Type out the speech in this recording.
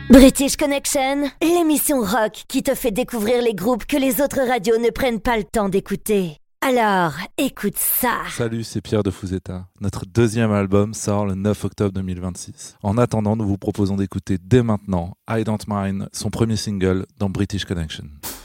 British Connection, l'émission rock qui te fait découvrir les groupes que les autres radios ne prennent pas le temps d'écouter. Alors, écoute ça. Salut, c'est Pierre de Fuzeta. Notre deuxième album sort le 9 octobre 2026. En attendant, nous vous proposons d'écouter dès maintenant I Don't Mind, son premier single dans British Connection.